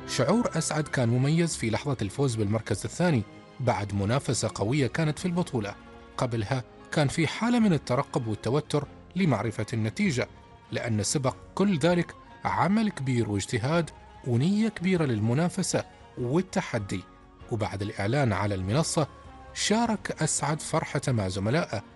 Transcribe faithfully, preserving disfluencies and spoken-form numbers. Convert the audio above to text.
شعور أسعد كان مميز في لحظة الفوز بالمركز الثاني بعد منافسة قوية كانت في البطولة. قبلها كان في حالة من الترقب والتوتر لمعرفة النتيجة، لأن سبق كل ذلك عمل كبير واجتهاد ونية كبيرة للمنافسة والتحدي. وبعد الإعلان على المنصة، شارك أسعد فرحته مع زملائه